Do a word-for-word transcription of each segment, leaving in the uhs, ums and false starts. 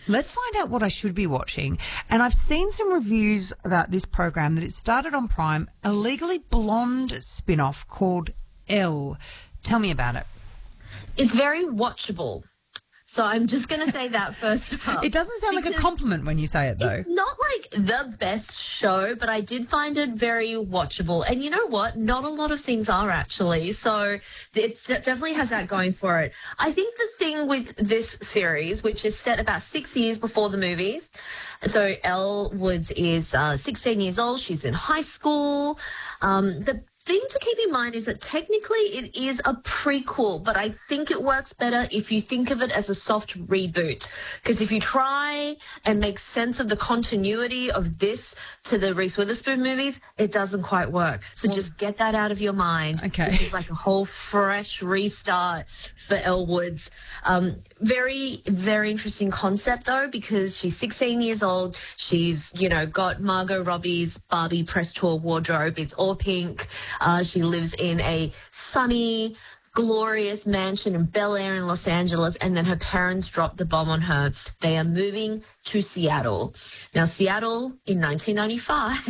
Let's find out what I should be watching. And I've seen some reviews about this program that it started on Prime, a Legally Blonde spin-off called Elle. Tell me about it. It's very watchable. So I'm just going to say that first up. It doesn't sound like a compliment when you say it, though. It's not like the best show, but I did find it very watchable. And you know what? Not a lot of things are, actually. So it definitely has that going for it. I think the thing with this series, which is set about six years before the movies, so Elle Woods is uh, sixteen years old. She's in high school. Um, the thing to keep in mind is that technically it is a prequel, but I think it works better if you think of it as a soft reboot. Because if you try and make sense of the continuity of this to the Reese Witherspoon movies, it doesn't quite work. So well, just get that out of your mind. Okay. This is like a whole fresh restart for Elle Woods. Um, very, very interesting concept, though, because she's sixteen years old. She's, you know, got Margot Robbie's Barbie press tour wardrobe. It's all pink. Uh, she lives in a sunny, glorious mansion in Bel Air in Los Angeles, and then her parents drop the bomb on her. They are moving to Seattle. Now, Seattle in nineteen ninety-five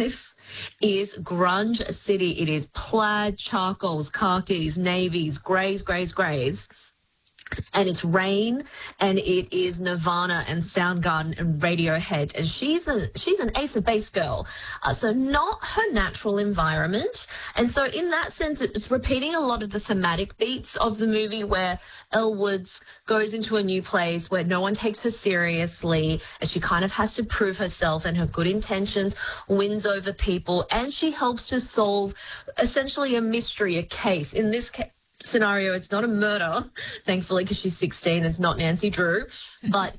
is grunge city. It is plaid, charcoals, khakis, navies, greys, greys, greys. And it's Rain, and it is Nirvana and Soundgarden and Radiohead, and she's a she's an Ace of Base girl, uh, so not her natural environment. And so in that sense, it's repeating a lot of the thematic beats of the movie, where Elle Woods goes into a new place where no one takes her seriously, and she kind of has to prove herself, and her good intentions wins over people, and she helps to solve essentially a mystery, a case. In this case, scenario, it's not a murder, thankfully, because she's sixteen. It's not Nancy Drew, but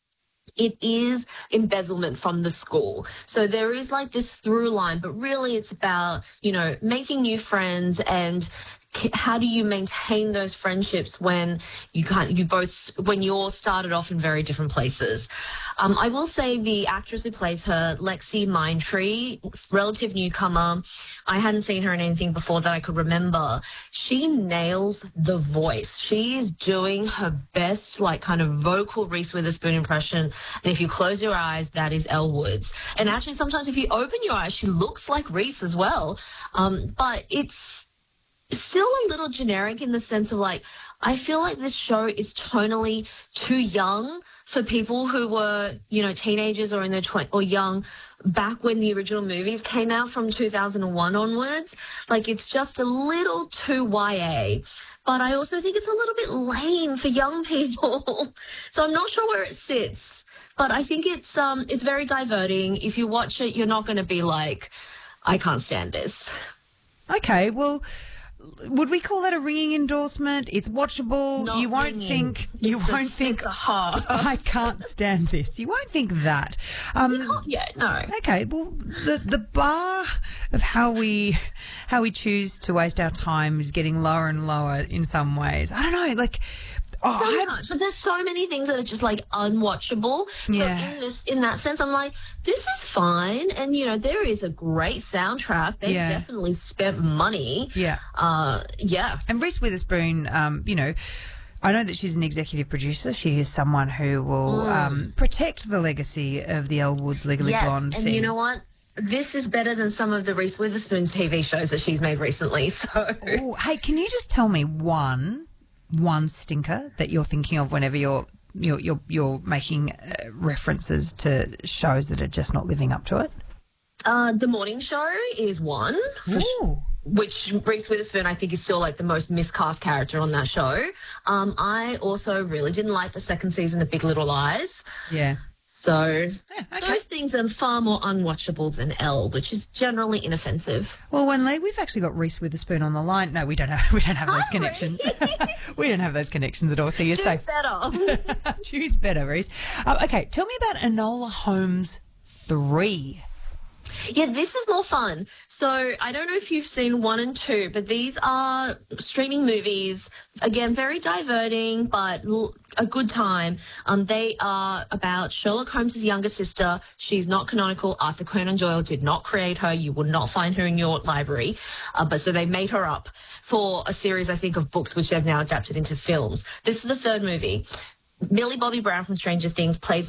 it is embezzlement from the school. So there is like this through line, but really it's about, you know, making new friends, and how do you maintain those friendships when you can't, you both, when you all started off in very different places. Um, I will say the actress who plays her, Lexi Mindtree, relative newcomer. I hadn't seen her in anything before that I could remember. She nails the voice. She is doing her best, like, kind of vocal Reese Witherspoon impression. And if you close your eyes, that is Elle Woods. And actually, sometimes if you open your eyes, she looks like Reese as well. Um, but it's still a little generic in the sense of, like, I feel like this show is tonally too young for people who were, you know, teenagers or in their twenties or young back when the original movies came out from two thousand one onwards. Like, it's just a little too Y A. But I also think it's a little bit lame for young people. So I'm not sure where it sits. But I think it's um it's very diverting. If you watch it, you're not going to be like, I can't stand this. Okay, well, would we call that a ringing endorsement? It's watchable. Not you won't ringing. think. You it's won't a, think. It's a heart. I can't stand this. You won't think that. Um, yeah, no. Okay. Well, the the bar of how we how we choose to waste our time is getting lower and lower in some ways. I don't know. Like. Oh, so much, but there's so many things that are just like unwatchable. Yeah. So in this, in that sense, I'm like, this is fine, and you know, there is a great soundtrack. They've yeah. definitely spent money. Yeah. Uh, yeah. And Reese Witherspoon, um, you know, I know that she's an executive producer. She is someone who will mm. um, protect the legacy of the Elle Woods Legally yes. Blonde and thing. You know what? This is better than some of the Reese Witherspoon T V shows that she's made recently. So, ooh, hey, can you just tell me one? One stinker that you're thinking of whenever you're you're you're, you're making uh, references to shows that are just not living up to it? Uh, the Morning Show is one, Ooh. which Reese Witherspoon I think is still like the most miscast character on that show. Um, I also really didn't like the second season of Big Little Lies. Yeah. So yeah, okay. those things are far more unwatchable than Elle, which is generally inoffensive. Well, when Lee, we've actually got Reese Witherspoon on the line. No, we don't have we don't have those oh, connections. Really? We don't have those connections at all. So you're Choose safe. better. Choose better, Reese. Uh, okay, tell me about Enola Holmes three. Yeah, this is more fun. So I don't know if you've seen one and two, but these are streaming movies. Again, very diverting, but l- a good time. Um, they are about Sherlock Holmes' younger sister. She's not canonical. Arthur Conan Doyle did not create her. You will not find her in your library. Uh, but so they made her up for a series, I think, of books, which they've now adapted into films. This is the third movie. Millie Bobby Brown from Stranger Things plays